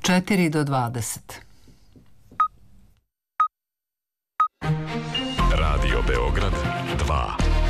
4 do 20. Radio Beograd 2.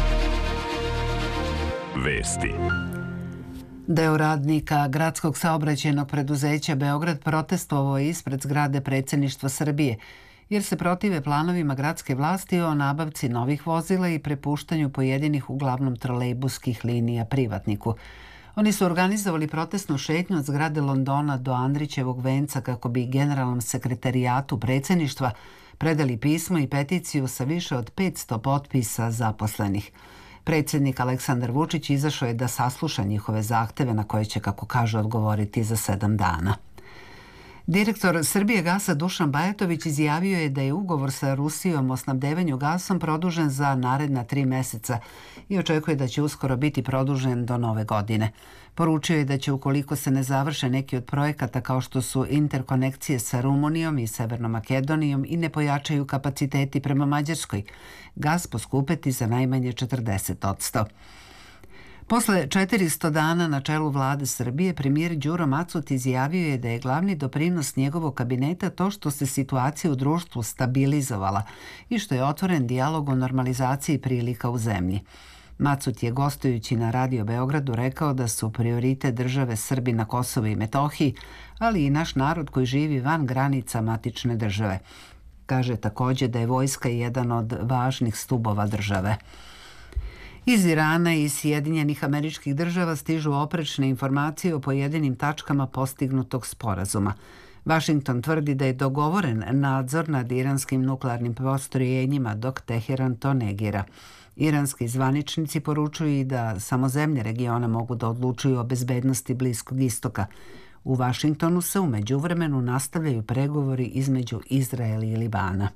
Vesti. Deo radnika Gradskog saobraćajnog preduzeća Beograd protestovao je ispred zgrade Predsjedništva Srbije, jer se protive planovima gradske vlasti o nabavci novih vozila i prepuštanju pojedinih uglavnom trolejbuskih linija privatniku. Oni su organizovali protestnu šetnju od zgrade Londona do Andrićevog venca kako bi generalnom sekretarijatu predsjedništva predali pismo i peticiju sa više od 500 potpisa zaposlenih. Predsjednik Aleksandar Vučić izašao je da sasluša njihove zahteve na koje će, kako kaže, odgovoriti za 7 dana. Direktor Srbijegasa Dušan Bajatović izjavio je da je ugovor sa Rusijom o snabdevanju gasom produžen za naredna 3 meseca i očekuje da će uskoro biti produžen do nove godine. Poručio je da će, ukoliko se ne završe neki od projekata kao što su interkonekcije sa Rumunijom i Severnom Makedonijom i ne pojačaju kapaciteti prema Mađarskoj, gas poskupeti za najmanje 40%. Posle 400 dana na čelu vlade Srbije, premijer Đuro Macut izjavio je da je glavni doprinos njegovog kabineta to što se situacija u društvu stabilizovala i što je otvoren dijalog o normalizaciji prilika u zemlji. Macut je, gostujući na Radio Beogradu, rekao da su prioritet države Srbi na Kosovu i Metohiji, ali i naš narod koji živi van granica matične države. Kaže također da je vojska jedan od važnih stubova države. Iz Irana i Sjedinjenih Američkih Država stižu oprečne informacije o pojedinim tačkama postignutog sporazuma. Vašington tvrdi da je dogovoren nadzor nad iranskim nuklearnim postrojenjima, dok Teheran to negira. Iranski zvaničnici poručuju i da samo zemlje regiona mogu da odlučuju o bezbednosti Bliskog istoka. U Vašingtonu se u međuvremenu nastavljaju pregovori između Izraela i Libana.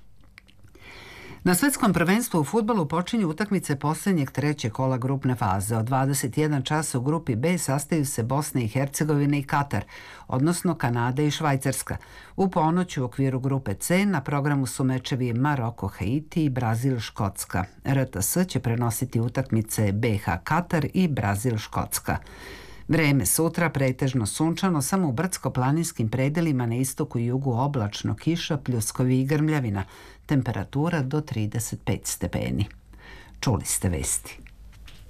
Na svetskom prvenstvu u fudbalu počinju utakmice posljednjeg trećeg kola grupne faze. Od 21 časa u grupi B sastaju se Bosna i Hercegovina i Katar, odnosno Kanada i Švajcarska. U ponoć u okviru grupe C na programu su mečevi Maroko, Haiti i Brazil, Škotska. RTS će prenositi utakmice BH Katar i Brazil, Škotska. Vreme sutra pretežno sunčano, samo u brdsko-planinskim predelima na istoku i jugu oblačno, kiša, pljuskovi i grmljavina. Temperatura do 35 stepeni. Čuli ste vesti.